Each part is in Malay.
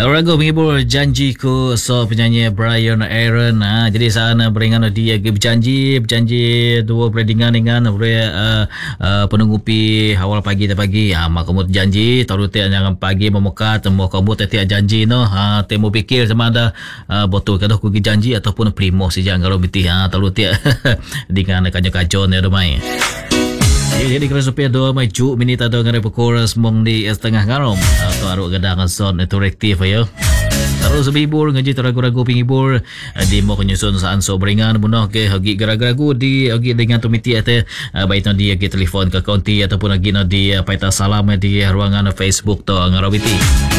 Ragu menghibur janjiku so penyanyi Brian Aaron. Jadi sana beringan dia berjanji dua perlindungan dengan penunggu pi awal pagi dan pagi. Mak kamu janji tahu tiap jangan pagi memukat mau kamu tiap janji no. Temu fikir sama ada betul kalau aku janji ataupun primo saja kalau biti tahu tiap dengan kanyo-kanyo ni domai. Jadi kalau supaya doa maju minit atau ngare chorus mong di setengah ngarom atau aruk gadangan sound itu reaktif ayo. Terus bihibur ngaji ragu-ragu pinghibur di mo kenyusun saan so beringan bunuh ke hagi garagu di hagi dengan tumiti ate baik no di hagi telefon ke konti ataupun hagi no di paita salam di ruangan Facebook to ngarobiti.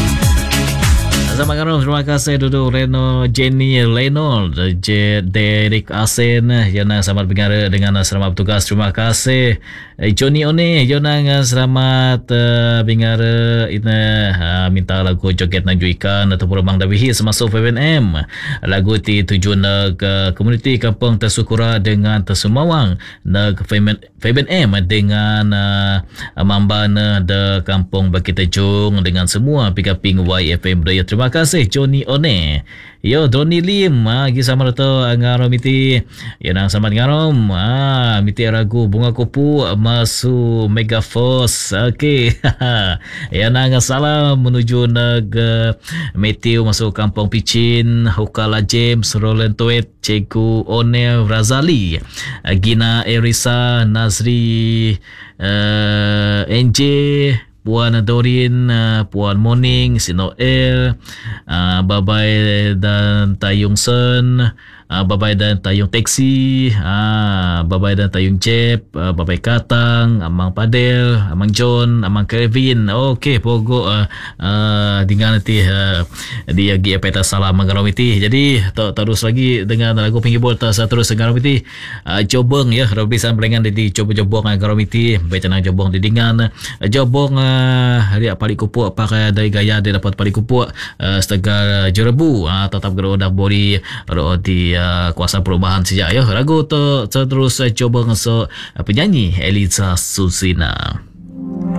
Sama kamu terima kasih Dudu Reno Jenny Leno Derek Asen yang selamat dengar dengan selamat bertugas. Terima kasih Johnny One yang selamat dengar ini minta lagu joget najuikan ataupun Bang Dawihi semasuk FBNM lagu ti tujuan ke komuniti Kampung Tersukura dengan Tersumawang ke FBNM dengan Mamban de Kampung Bukit Tejung dengan semua pingaping YFM Raya. Terima kasih Johnny One. Yo Donny Lim lagi sama tu ngarom miti. Ya nang sama ngarom miti ragu bunga kupu masuk Megaforce. Okey. Ya nang salam menuju nag Matthew masuk Kampung Picin, Hukala James, Roland Toet, Cikgu One Razali, Gina Erisa, Nazri NJ, Puan Dorin, Puan Morning, si Noel, Babai dan Tayung Sen, Babai dan Tayung Taxi, Babai dan Tayung Jeb, Babai Katang, Amang Padel, Amang John, Amang Kevin. Okey, pogo dengan nanti dia gi peta salam Garomiti. Jadi terus lagi dengan lagu penghibur terus Garomiti. Jobong ya, Robisan berengan di coba-jobong Garomiti, baca nang jobong di dengan jobong dia paling kupuk pakai dari gaya dia dapat paling kupuk setengah jerebu tetap gerodak body di kuasa perubahan saja ya. Lagu tu terus coba ngesok penyanyi Eliza Susina.